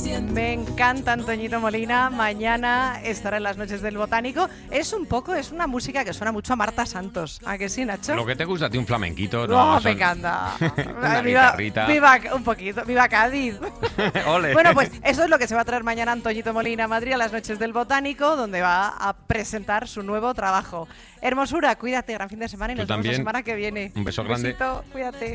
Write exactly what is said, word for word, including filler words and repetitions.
Me encanta Antoñito Molina. Mañana estará en las noches del Botánico. Es un poco, es una música que suena mucho a Marta Santos. ¿A que sí, Nacho? Lo que te gusta a ti, un flamenquito, ¿no? Oh, Son... me encanta. Una viva, guitarrita. viva, un poquito, viva Cádiz. Ole. Bueno, pues eso es lo que se va a traer mañana Antoñito Molina a Madrid a las noches del Botánico, donde va a presentar su nuevo trabajo. Hermosura, cuídate, gran fin de semana y Tú nos vemos también. la semana que viene. Un beso grande. Besito, cuídate.